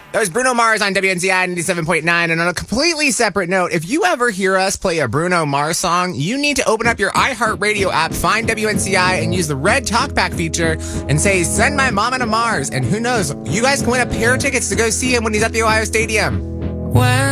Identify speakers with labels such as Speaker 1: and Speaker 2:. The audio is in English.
Speaker 1: That was Bruno Mars on WNCI 97.9. And on a completely separate note, if you ever hear us play a Bruno Mars song, you need to open up your iHeartRadio app, find WNCI, and use the red talkback feature and say, send my mama to Mars. And who knows, you guys can win a pair of tickets to go see him when he's at the Ohio Stadium.
Speaker 2: When